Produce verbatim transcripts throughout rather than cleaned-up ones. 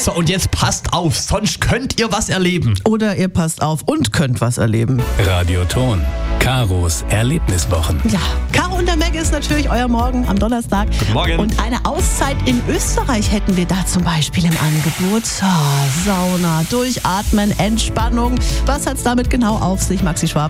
So, und jetzt passt auf, sonst könnt ihr was erleben. Oder ihr passt auf und könnt was erleben. Radioton. Karos Erlebniswochen. Ja, Caro und der Meg ist natürlich euer Morgen am Donnerstag. Guten Morgen. Und eine Auszeit in Österreich hätten wir da zum Beispiel im Angebot. Oh, Sauna, Durchatmen, Entspannung. Was hat's damit genau auf sich, Maxi Schwab?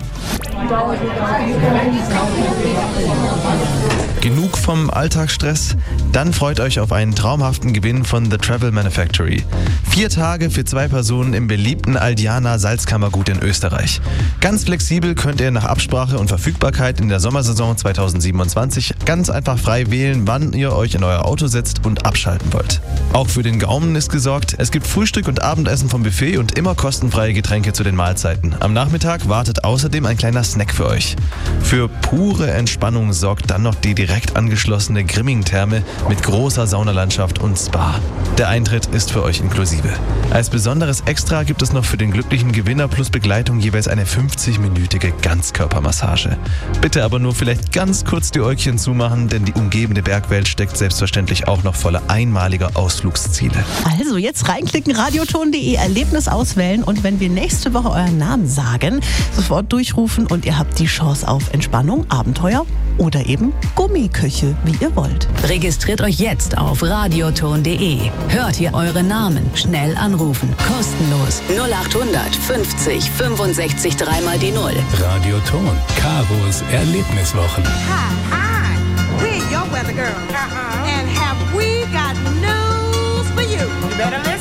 Genug vom Alltagsstress? Dann freut euch auf einen traumhaften Gewinn von The Travel Manufactory. Vier Tage für zwei Personen im beliebten Aldiana Salzkammergut in Österreich. Ganz flexibel könnt ihr nach Absprache und Verfügbarkeit in der Sommersaison zweitausendsiebenundzwanzig ganz einfach frei wählen, wann ihr euch in euer Auto setzt und abschalten wollt. Auch für den Gaumen ist gesorgt. Es gibt Frühstück und Abendessen vom Buffet und immer kostenfreie Getränke zu den Mahlzeiten. Am Nachmittag wartet außerdem ein kleiner Snack für euch. Für pure Entspannung sorgt dann noch die direkt angeschlossene Grimming-Therme mit großer Saunalandschaft und Spa. Der Eintritt ist für euch inklusive. Als besonderes Extra gibt es noch für den glücklichen Gewinner plus Begleitung jeweils eine fünfzig-minütige Ganzkörpermassage. Bitte aber nur vielleicht ganz kurz die Äugchen zumachen, denn die umgebende Bergwelt steckt selbstverständlich auch noch voller einmaliger Ausflugsziele. Also jetzt reinklicken, radioton punkt de, Erlebnis auswählen und wenn wir nächste Woche euren Namen sagen, sofort durchrufen und ihr habt die Chance auf Entspannung, Abenteuer oder eben Gummiköche, wie ihr wollt. Registriert euch jetzt auf radioton punkt de. Hört ihr eure Namen. Schnell anrufen. Kostenlos. null achthundert fünfzig fünfundsechzig dreimal die Null. Radioton. Karos Erlebniswochen. Hi, hi. We're your weather girl. Uh-huh. And have we got news for you? You better listen.